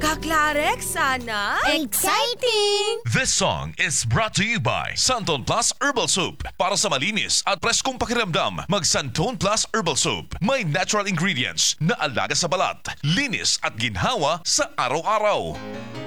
Ka-Clarex, sana? Exciting! This song is brought to you by Santon Plus Herbal Soap. Para sa malinis at preskong pakiramdam, mag Santon Plus Herbal Soap. May natural ingredients na alaga sa balat, linis at ginhawa sa araw-araw.